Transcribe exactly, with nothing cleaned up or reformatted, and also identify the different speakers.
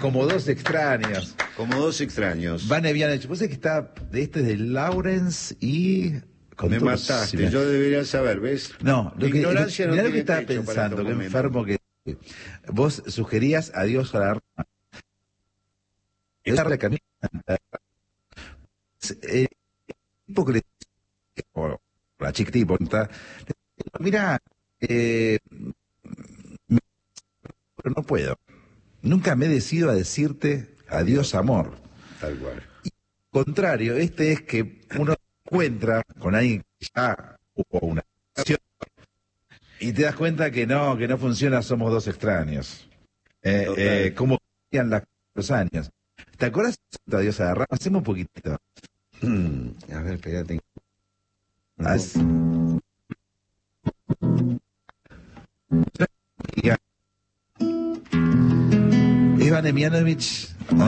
Speaker 1: como dos extraños.
Speaker 2: Como dos extraños.
Speaker 1: Van Evianich, vos sabés que está, este es de Lawrence y...
Speaker 2: Me mataste, me... yo debería saber, ¿ves?
Speaker 1: No, lo que,
Speaker 2: ignorancia
Speaker 1: lo,
Speaker 2: no
Speaker 1: mirá lo que
Speaker 2: tiene
Speaker 1: estaba pensando, que
Speaker 2: momentos.
Speaker 1: enfermo que... Vos sugerías a Dios a la rama. Es la camina. El tipo que le... O la chica tipo, está... Mira, eh, pero no puedo. Nunca me he decidido a decirte adiós, amor.
Speaker 2: Tal cual.
Speaker 1: Y al contrario, este es que uno encuentra con alguien que ya hubo una relación y te das cuenta que no, que no funciona, somos dos extraños. Eh, eh, como cambian las, los años. ¿Te acuerdas de adiós a la rama? Hacemos un poquitito.
Speaker 2: Mm, a ver, espérate.
Speaker 1: Haz... Ivan Emianovich